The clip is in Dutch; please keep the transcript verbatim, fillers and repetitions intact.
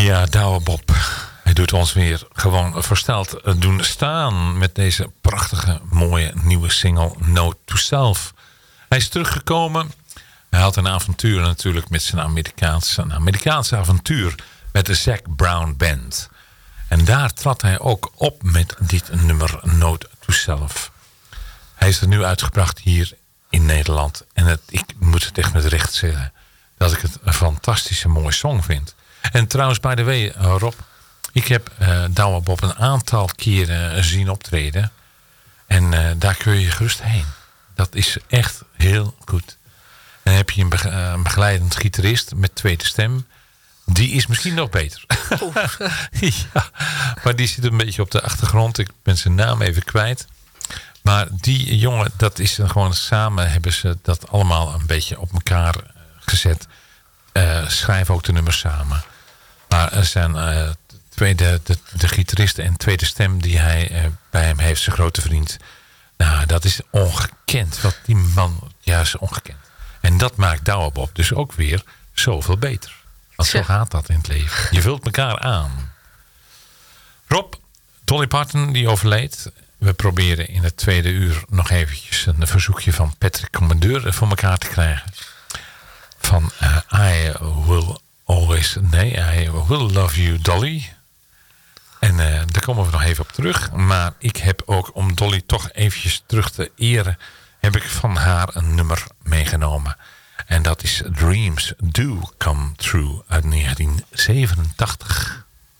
Ja, Douwe Bob. Hij doet ons weer gewoon versteld doen staan met deze prachtige, mooie nieuwe single Note to Self. Hij is teruggekomen. Hij had een avontuur natuurlijk met zijn Amerikaanse, een Amerikaanse avontuur met de Zac Brown Band. En daar trad hij ook op met dit nummer Note to Self. Hij is er nu uitgebracht hier in Nederland. En het, ik moet het echt met recht zeggen dat ik het een fantastische mooie song vind. En trouwens, by the way, Rob, ik heb uh, Douwe Bob een aantal keren zien optreden. En uh, daar kun je gerust heen. Dat is echt heel goed. En dan heb je een, bege- uh, een begeleidend gitarist met tweede stem. Die is misschien nog beter. Ja, maar die zit een beetje op de achtergrond. Ik ben zijn naam even kwijt. Maar die jongen, dat is gewoon samen hebben ze dat allemaal een beetje op elkaar gezet. Uh, schrijven ook de nummers samen. Maar er zijn uh, tweede, de, de gitarist en tweede stem die hij uh, bij hem heeft, zijn grote vriend. Nou, dat is ongekend. Wat die man, ja, is ongekend. En dat maakt Douwe Bob dus ook weer zoveel beter. Want zo gaat dat in het leven. Je vult elkaar aan. Rob, Dolly Parton die overleed. We proberen in het tweede uur nog eventjes een verzoekje van Patrick Commandeur voor elkaar te krijgen. Van uh, I will always, nee, I will love you Dolly. En uh, daar komen we nog even op terug. Maar ik heb ook, om Dolly toch eventjes terug te eren, heb ik van haar een nummer meegenomen. En dat is Dreams Do Come True uit negentien zevenentachtig.